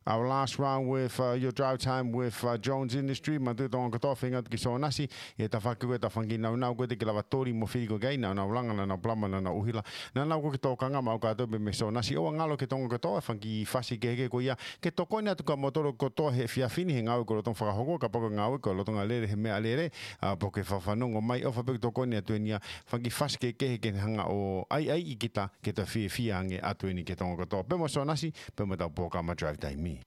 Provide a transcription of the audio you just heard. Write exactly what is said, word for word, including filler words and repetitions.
Our last round with uh, your drive time with uh, Jones Industry, ma tu tonga katoa whinga ki so nasi, e ta whaku e ta whangi nau nau koe te ki lawa tori mo whiri ko gai, nau nau langa, nau nau plama, nau nau uhila, nau nau ko ki tō kanga mau kātou be me so nasi, oa ngalo ki tonga katoa, whangi whasi ke heke ko ia, ke tō koina tuka motoro kotoa he fia whini he ngau ko rotong whakahoko, ka poko ngau ko rotonga lere he mea lere, uh, po ke whawhanongo mai, o whapek tō koina tuenia, whangi whasi ke ke heke hanga o ai ai i kita, ke ta fia fia ange atueni ke tonga katoa. Pemo so nasi, pemo tau pōkama drive time me.